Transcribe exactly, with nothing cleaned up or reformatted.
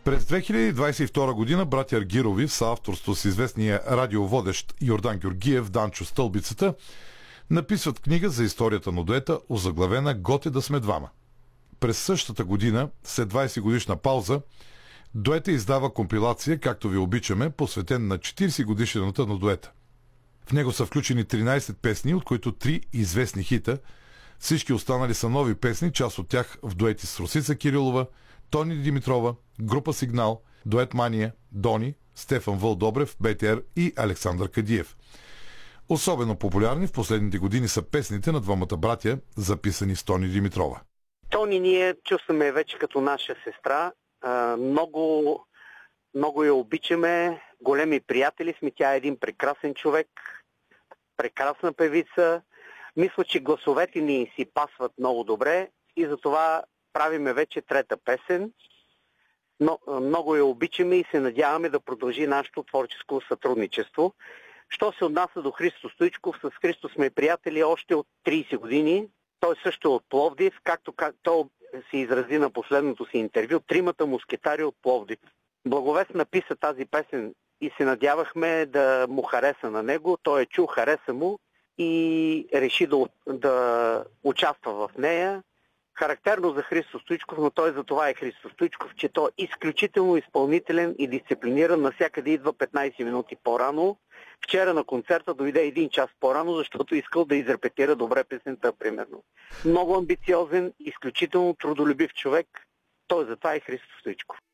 През две хиляди двадесет и втора година братя Аргирови в съавторство с известния радиоводещ Йордан Георгиев, Данчо Стълбицата, написват книга за историята на дуета, озаглавена "Готе да сме двама". През същата година, след двадесет годишна пауза, дуета издава компилация "Както ви обичаме", посветен на четиридесет годишнината на дуета. В него са включени тринадесет песни, от които три известни хита. Всички останали са нови песни, част от тях в дуети с Росица Кирилова, Тони Димитрова, група Сигнал, дует Мания, Дони, Стефан Вълдобрев, БТР и Александър Кадиев. Особено популярни в последните години са песните на двамата братя, записани с Тони Димитрова. Тони ние чувстваме вече като наша сестра. А, много, много я обичаме, големи приятели сме. Тя е един прекрасен човек, прекрасна певица. Мисля, че гласовете ни си пасват много добре и затова правиме вече трета песен. Но, много я обичаме и се надяваме да продължи нашето творческо сътрудничество. Що се отнася до Христо Стоичков, с Христо сме приятели още от тридесет години. Той също е от Пловдив, както как, той се изрази на последното си интервю, "Тримата мускетари от Пловдив". Благовест написа тази песен и се надявахме да му хареса на него. Той е чул, хареса му и реши да, да участва в нея. Характерно за Христо Стоичков, но той за това е Христо Стоичков, че той е изключително изпълнителен и дисциплиниран. Навсякъде идва петнадесет минути по-рано. Вчера на концерта дойде един час по-рано, защото искал да изрепетира добре песента, примерно. Много амбициозен, изключително трудолюбив човек. Той затова е Христо Стоичков.